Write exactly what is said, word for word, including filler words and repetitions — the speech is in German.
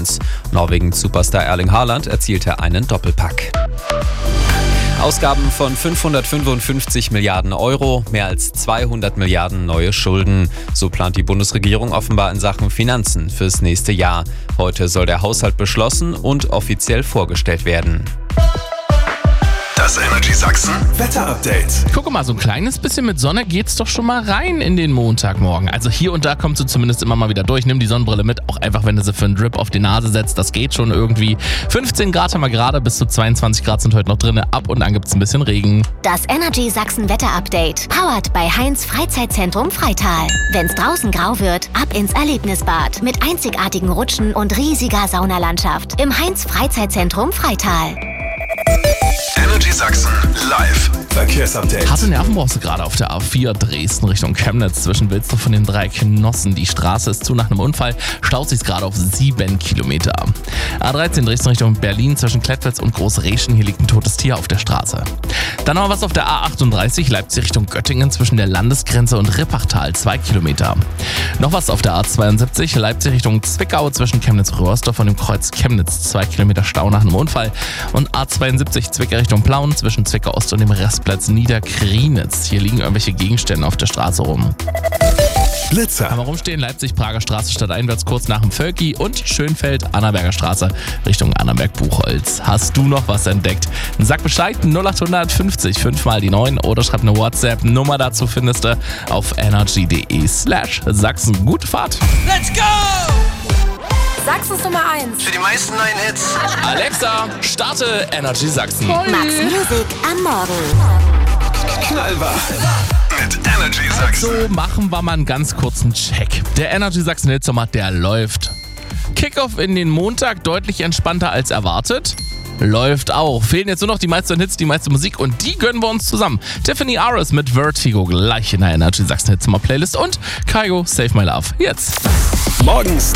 eins. Norwegens Superstar Erling Haaland erzielte einen Doppelpack. Ausgaben von fünfhundertfünfundfünfzig Milliarden Euro, mehr als zweihundert Milliarden neue Schulden. So plant die Bundesregierung offenbar in Sachen Finanzen fürs nächste Jahr. Heute soll der Haushalt beschlossen und offiziell vorgestellt werden. Das Energy Sachsen Wetter-Update. Guck mal, so ein kleines bisschen mit Sonne geht's doch schon mal rein in den Montagmorgen. Also hier und da kommst du zumindest immer mal wieder durch. Nimm die Sonnenbrille mit, auch einfach, wenn du sie für einen Drip auf die Nase setzt. Das geht schon irgendwie. fünfzehn Grad haben wir gerade, bis zu zweiundzwanzig Grad sind heute noch drin. Ab und an gibt's ein bisschen Regen. Das Energy Sachsen Wetter-Update. Powered bei Heinz Freizeitzentrum Freital. Wenn's draußen grau wird, ab ins Erlebnisbad. Mit einzigartigen Rutschen und riesiger Saunalandschaft. Im Heinz Freizeitzentrum Freital. Energy Sachsen live Verkehrsupdate. Harte Nerven brauchst du gerade auf der A vier Dresden Richtung Chemnitz zwischen Wilsdorf von den drei Knossen. Die Straße ist zu nach einem Unfall, staut sich gerade auf sieben Kilometer. A dreizehn Dresden Richtung Berlin zwischen Klettwitz und Großreschen. Hier liegt ein totes Tier auf der Straße. Dann noch was auf der A achtunddreißig Leipzig Richtung Göttingen zwischen der Landesgrenze und Rippachtal, zwei Kilometer. Noch was auf der A zweiundsiebzig Leipzig Richtung Zwickau zwischen Chemnitz-Röhrsdorf und dem Kreuz Chemnitz, zwei Kilometer Stau nach einem Unfall. Und A zweiundsiebzig Zwickau Richtung Plauen zwischen Zwickau Ost und dem Restplatz Niederkrienitz. Hier liegen irgendwelche Gegenstände auf der Straße rum. Blitzer. Kann man rumstehen, Leipzig, Prager Straße stadteinwärts kurz nach dem Völki und Schönfeld, Annaberger Straße Richtung Annaberg-Buchholz. Hast du noch was entdeckt? Sag Bescheid, null acht fünfzig, fünf mal die neun oder schreib eine WhatsApp-Nummer dazu findest du auf energy.de slash Sachsen. Gute Fahrt! Let's go! Sachsens Nummer eins. Für die meisten neuen Hits. Alexa, starte Energy Sachsen. Max Music am Morgen. Knallwach. Mit Energy Sachsen. So, machen wir mal einen ganz kurzen Check. Der Energy Sachsen Hitsommer, der läuft. Kickoff in den Montag, deutlich entspannter als erwartet. Läuft auch. Fehlen jetzt nur noch die meisten Hits, die meiste Musik und die gönnen wir uns zusammen. Tiffany Aris mit Vertigo gleich in der Energy Sachsen Hitsommer Playlist und Kygo Save My Love. Jetzt. Morgens